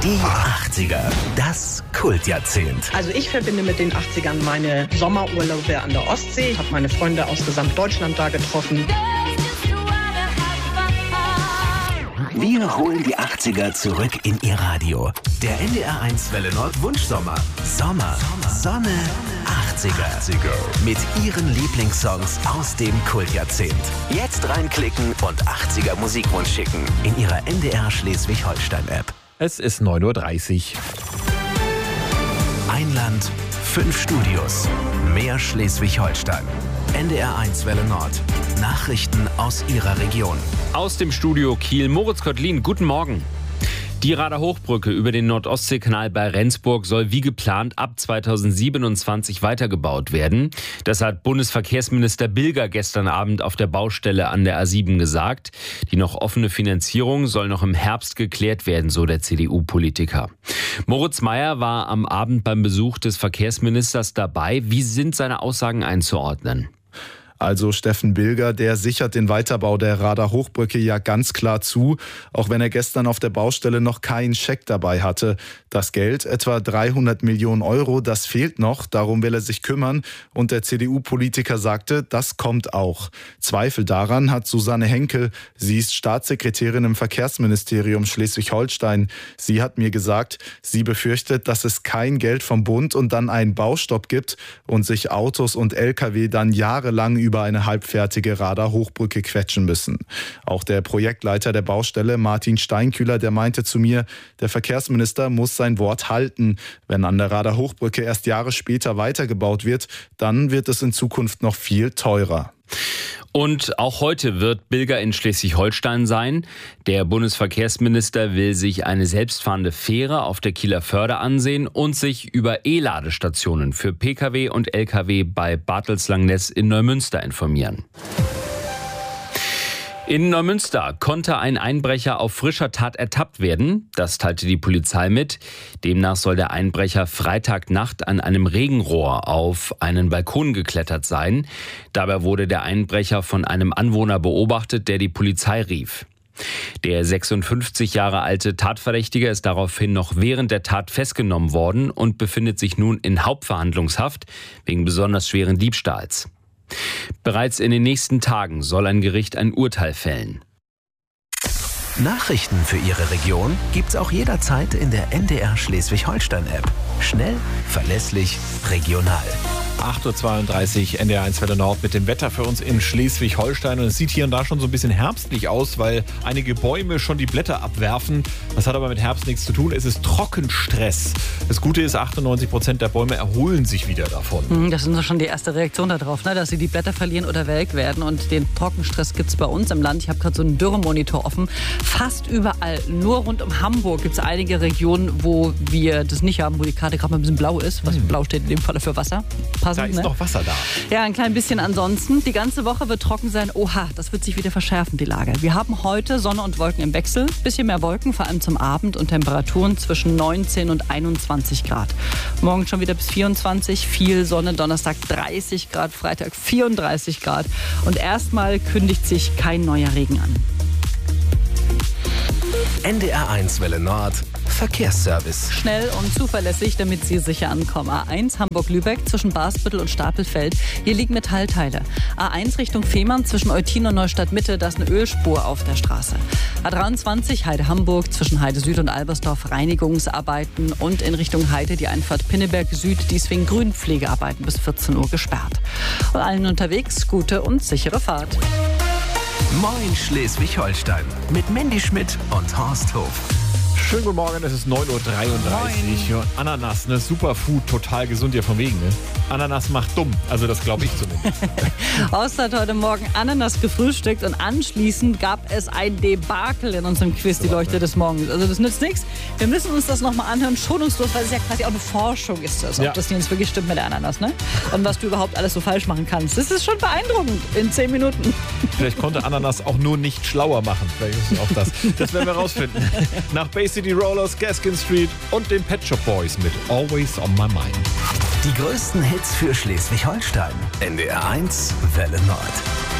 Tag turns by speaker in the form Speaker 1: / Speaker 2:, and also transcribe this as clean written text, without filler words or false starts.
Speaker 1: Die 80er, das Kultjahrzehnt.
Speaker 2: Also ich verbinde mit den 80ern meine Sommerurlaube an der Ostsee. Ich habe meine Freunde aus Gesamtdeutschland da getroffen.
Speaker 1: Wir holen die 80er zurück in Ihr Radio. Der NDR1 Welle Nord Wunschsommer. Sommer, Sonne, 80er. Mit Ihren Lieblingssongs aus dem Kultjahrzehnt. Jetzt reinklicken und 80er Musikwunsch schicken in Ihrer NDR Schleswig-Holstein-App.
Speaker 3: Es ist 9:30 Uhr.
Speaker 1: Ein Land, 5 Studios. Mehr Schleswig-Holstein. NDR1 Welle Nord. Nachrichten aus Ihrer Region.
Speaker 3: Aus dem Studio Kiel, Moritz Kottlin, guten Morgen. Die Rader Hochbrücke über den Nord-Ostsee-Kanal bei Rendsburg soll wie geplant ab 2027 weitergebaut werden. Das hat Bundesverkehrsminister Bilger gestern Abend auf der Baustelle an der A7 gesagt. Die noch offene Finanzierung soll noch im Herbst geklärt werden, so der CDU-Politiker. Moritz Meyer war am Abend beim Besuch des Verkehrsministers dabei. Wie sind seine Aussagen einzuordnen?
Speaker 4: Also Steffen Bilger, der sichert den Weiterbau der Rader Hochbrücke ja ganz klar zu, auch wenn er gestern auf der Baustelle noch keinen Scheck dabei hatte. Das Geld, etwa 300 Millionen Euro, das fehlt noch, darum will er sich kümmern. Und der CDU-Politiker sagte, das kommt auch. Zweifel daran hat Susanne Henkel. Sie ist Staatssekretärin im Verkehrsministerium Schleswig-Holstein. Sie hat mir gesagt, sie befürchtet, dass es kein Geld vom Bund und dann einen Baustopp gibt und sich Autos und Lkw dann jahrelang über eine halbfertige Rader Hochbrücke quetschen müssen. Auch der Projektleiter der Baustelle, Martin Steinkühler, der meinte zu mir, der Verkehrsminister muss sein Wort halten. Wenn an der Rader Hochbrücke erst Jahre später weitergebaut wird, dann wird es in Zukunft noch viel teurer.
Speaker 3: Und auch heute wird Bilger in Schleswig-Holstein sein. Der Bundesverkehrsminister will sich eine selbstfahrende Fähre auf der Kieler Förde ansehen und sich über E-Ladestationen für Pkw und Lkw bei Bartelslangness in Neumünster informieren. In Neumünster konnte ein Einbrecher auf frischer Tat ertappt werden. Das teilte die Polizei mit. Demnach soll der Einbrecher Freitagnacht an einem Regenrohr auf einen Balkon geklettert sein. Dabei wurde der Einbrecher von einem Anwohner beobachtet, der die Polizei rief. Der 56 Jahre alte Tatverdächtige ist daraufhin noch während der Tat festgenommen worden und befindet sich nun in Hauptverhandlungshaft wegen besonders schweren Diebstahls. Bereits in den nächsten Tagen soll ein Gericht ein Urteil fällen.
Speaker 1: Nachrichten für Ihre Region gibt's auch jederzeit in der NDR Schleswig-Holstein-App. Schnell, verlässlich, regional.
Speaker 3: 8:32 Uhr, NDR1 Welle Nord mit dem Wetter für uns in Schleswig-Holstein. Und es sieht hier und da schon so ein bisschen herbstlich aus, weil einige Bäume schon die Blätter abwerfen. Das hat aber mit Herbst nichts zu tun. Es ist Trockenstress. Das Gute ist, 98% der Bäume erholen sich wieder davon.
Speaker 5: Das ist schon die erste Reaktion darauf, ne? Dass sie die Blätter verlieren oder welk werden. Und den Trockenstress gibt es bei uns im Land. Ich habe gerade so einen Dürremonitor offen. Fast überall, nur rund um Hamburg, gibt es einige Regionen, wo wir das nicht haben, wo die Karte gerade mal ein bisschen blau ist. Was blau steht in dem Falle für Wasser. Passend,
Speaker 3: da ist noch Wasser da.
Speaker 5: Ja, ein klein bisschen ansonsten. Die ganze Woche wird trocken sein. Oha, das wird sich wieder verschärfen, die Lage. Wir haben heute Sonne und Wolken im Wechsel. Bisschen mehr Wolken, vor allem zum Abend und Temperaturen zwischen 19 und 21 Grad. Morgen schon wieder bis 24, viel Sonne, Donnerstag 30 Grad, Freitag 34 Grad. Und erstmal kündigt sich kein neuer Regen an.
Speaker 1: NDR1 Welle Nord, Verkehrsservice.
Speaker 5: Schnell und zuverlässig, damit Sie sicher ankommen. A1 Hamburg-Lübeck zwischen Barsbüttel und Stapelfeld. Hier liegen Metallteile. A1 Richtung Fehmarn zwischen Eutin und Neustadt-Mitte. Da ist eine Ölspur auf der Straße. A23 Heide-Hamburg zwischen Heide-Süd und Albersdorf. Reinigungsarbeiten. Und in Richtung Heide die Einfahrt Pinneberg-Süd. Die ist wegen Grünpflegearbeiten bis 14 Uhr gesperrt. Und allen unterwegs gute und sichere Fahrt.
Speaker 1: Moin Schleswig-Holstein mit Mandy Schmidt und Horst Hof.
Speaker 3: Schönen guten Morgen, es ist 9:33 Uhr. Und Ananas, ne? Superfood, total gesund, ja von wegen. Ne? Ananas macht dumm, also das glaube ich zumindest.
Speaker 5: Horst hat heute Morgen Ananas gefrühstückt und anschließend gab es ein Debakel in unserem Quiz, die Leuchte des Morgens. Also das nützt nichts. Wir müssen uns das nochmal anhören, schonungslos, weil es ja quasi auch eine Forschung ist, ob das jetzt wirklich stimmt mit der Ananas, ne? Und was du überhaupt alles so falsch machen kannst. Das ist schon beeindruckend in 10 Minuten.
Speaker 3: Vielleicht konnte Ananas auch nur nicht schlauer machen. Vielleicht ist es auch das. Das werden wir rausfinden. Nach Bay City Rollers, Gaskin Street und den Pet Shop Boys mit Always on My Mind.
Speaker 1: Die größten Hits für Schleswig-Holstein. NDR1 Welle Nord.